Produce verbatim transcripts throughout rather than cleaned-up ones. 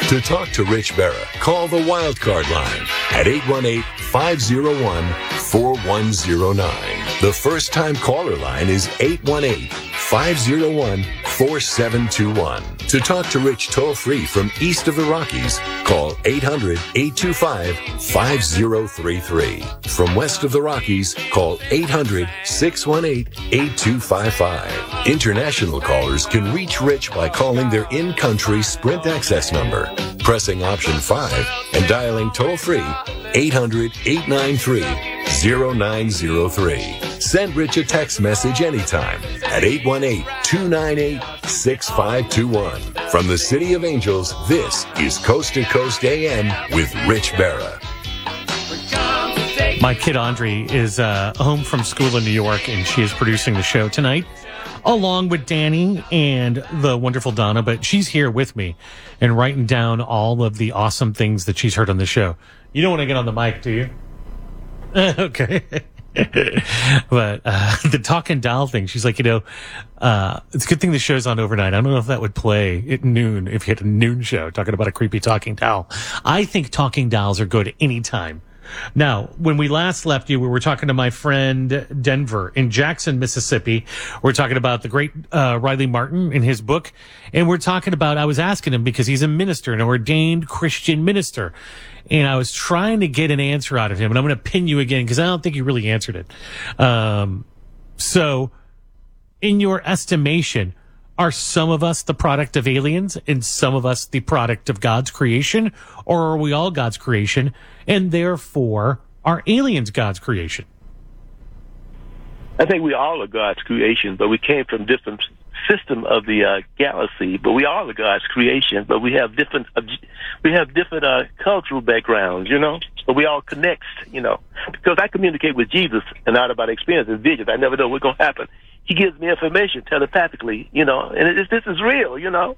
To talk to Rich Berra, call the Wildcard line at eight one eight, five oh one, four one oh nine. The first-time caller line is eight one eight, five oh one, four seven two one. To talk to Rich toll-free from east of the Rockies, call eight hundred, eight two five, five oh three three. From west of the Rockies, call eight hundred, six one eight, eight two five five. International callers can reach Rich by calling their in-country Sprint access number, pressing option five, and dialing toll-free eight hundred, eight nine three, oh nine oh three. Send Rich a text message anytime at eight one eight, two nine eight, six five two one. From the City of Angels, this is Coast to Coast A M with Rich Berra. My kid Audrey is uh, home from school in New York, and she is producing the show tonight, along with Danny and the wonderful Donna, but she's here with me and writing down all of the awesome things that she's heard on the show. You don't want to get on the mic, do you? Okay. But uh, the talking doll thing, she's like, you know, uh, it's a good thing the show's on overnight. I don't know if that would play at noon if you had a noon show talking about a creepy talking doll. I think talking dolls are good anytime. Now, when we last left you, we were talking to my friend Denver in Jackson, Mississippi. We're talking about the great uh, Riley Martin in his book. And we're talking about, I was asking him because he's a minister, an ordained Christian minister. And I was trying to get an answer out of him. And I'm going to pin you again because I don't think he really answered it. Um, so, in your estimation, are some of us the product of aliens and some of us the product of God's creation? Or are we all God's creation and therefore are aliens God's creation? I think we all are God's creation, but we came from different system of the uh, galaxy. But we all are God's creation, but we have different uh, we have different uh, cultural backgrounds, you know. But we all connect, you know, because I communicate with Jesus and not about experience and visions. I never know what's going to happen. He gives me information telepathically, you know, and it, this is real, you know.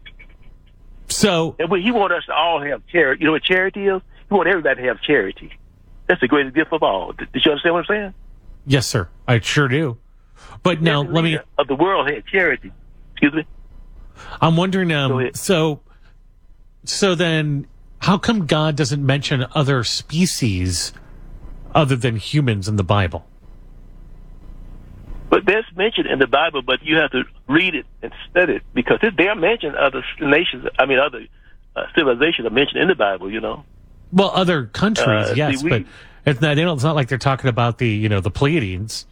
So and we, he wants us to all have charity. You know what charity is? He wants everybody to have charity. That's the greatest gift of all. Did, did you understand what I'm saying? Yes, sir. I sure do. But now let me. Of the world had charity. Excuse me. I'm wondering. Um, so, so then, how come God doesn't mention other species other than humans in the Bible? But that's mentioned in the Bible, but you have to read it and study it because they are mentioned other nations. I mean, other uh, civilizations are mentioned in the Bible. You know. Well, other countries, uh, yes, see, we, but it's not, they don't, it's not like they're talking about the, you know, the Pleiadians.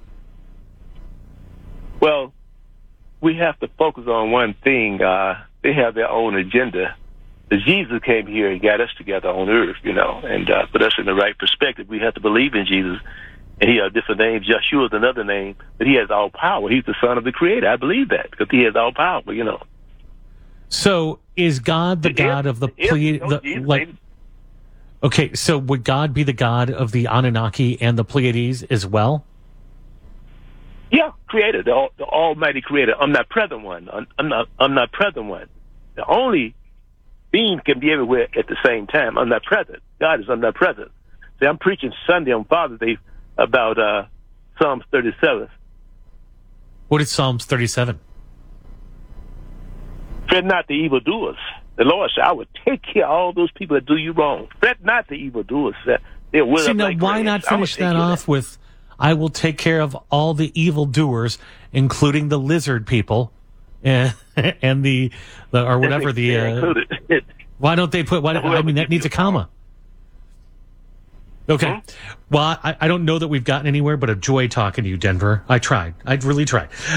Well, we have to focus on one thing. Uh, they have their own agenda. Jesus came here and got us together on earth, you know, and uh, put us in the right perspective. We have to believe in Jesus. And he has different names. Yeshua is another name, but he has all power. He's the son of the creator. I believe that because he has all power, you know. So is God the If- God of the if- Pleiadians? if- Like, okay, so would God be the God of the Anunnaki and the Pleiades as well? Yeah, creator, the, the almighty creator, omnipresent one. I'm, I'm not, I'm not present one. The only being can be everywhere at the same time. I'm not present. God is omnipresent. See, I'm preaching Sunday on Father's Day about uh, Psalms thirty-seven. What is Psalms thirty-seven? Fret not the evildoers. The Lord said, I will take care of all those people that do you wrong. Fret not the evildoers. They're with See, now, like why grass. not finish that off that. with, I will take care of all the evildoers, including the lizard people and, and the, the, or whatever the, uh, why don't they put, why, I mean, that needs a comma. Okay. Mm-hmm. Well, I, I don't know that we've gotten anywhere, but a joy talking to you, Denver. I tried. I really tried.